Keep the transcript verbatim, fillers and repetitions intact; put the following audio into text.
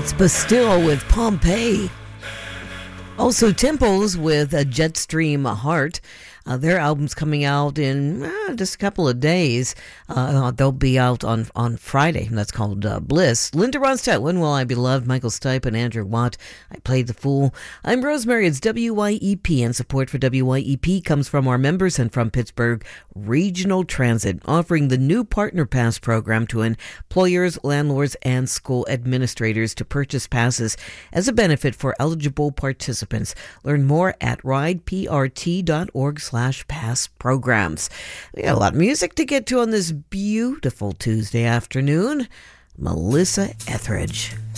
It's Bastille with Pompeii. Also, Temples with a Jetstream Heart. Uh, their album's coming out in uh, just a couple of days. Uh, they'll be out on, on Friday. And that's called uh, Bliss. Linda Ronstadt, When Will I Be Loved? Michael Stipe and Andrew Watt. I Played the Fool. I'm Rosemary. It's W Y E P, and support for W Y E P comes from our members and from Pittsburgh Regional Transit, offering the new Partner Pass program to employers, landlords, and school administrators to purchase passes as a benefit for eligible participants. Learn more at rideprt.org slash pass programs. We got a lot of music to get to on this beautiful Tuesday afternoon. Melissa Etheridge.